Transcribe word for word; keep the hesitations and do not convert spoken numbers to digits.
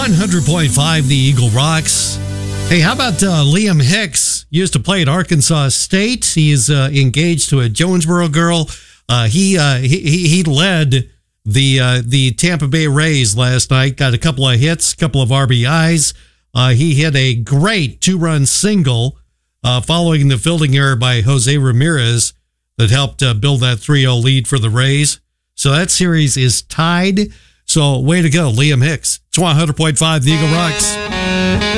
one hundred point five The Eagle Rocks. Hey, how about uh, Liam Hicks? Used to play at Arkansas State. He's uh, engaged to a Jonesboro girl. Uh, he, uh, he he led the uh, the Tampa Bay Rays last night. Got a couple of hits, couple of R B Is. Uh, he hit a great two-run single uh, following the fielding error by Jose Ramirez that helped uh, build that three oh lead for the Rays. So that series is tied. So way to go, Liam Hicks. It's one hundred point five The Eagle Rocks.